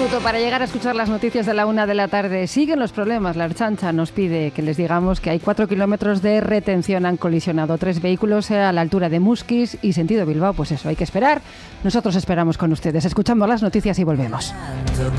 minuto para llegar a escuchar las noticias de la 1 de la tarde. Siguen los problemas. La Ertzaintza nos pide que les digamos que hay 4 kilómetros de retención. Han colisionado 3 vehículos a la altura de Musquis y sentido Bilbao. Pues eso, hay que esperar. Nosotros esperamos con ustedes. Escuchando las noticias y volvemos.